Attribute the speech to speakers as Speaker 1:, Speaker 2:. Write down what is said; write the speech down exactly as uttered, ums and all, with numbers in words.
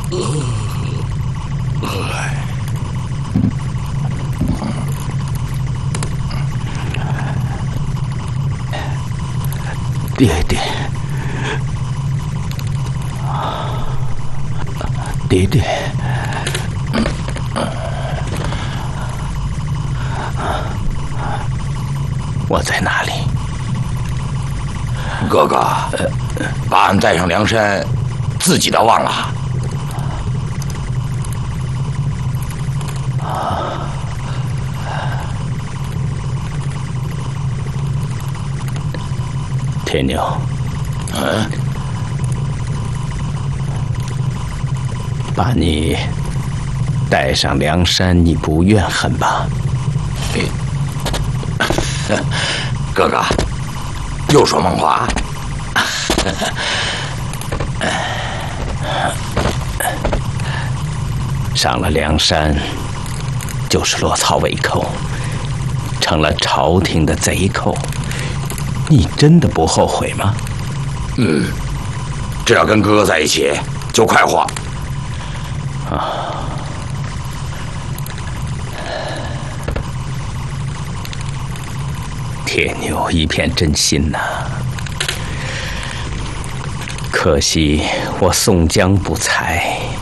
Speaker 1: 爹爹，爹爹，我在哪里？
Speaker 2: 哥哥，把俺带上梁山，自己倒忘了。
Speaker 1: 铁牛，
Speaker 2: 嗯，
Speaker 1: 把你带上梁山，你不怨恨吧？
Speaker 2: 哥哥，又说梦话。
Speaker 1: 上了梁山，就是落草为寇，成了朝廷的贼寇。你真的不后悔吗？
Speaker 2: 嗯，只要跟哥哥在一起，就快活。
Speaker 1: 啊，铁牛一片真心呐、啊，可惜我宋江不才。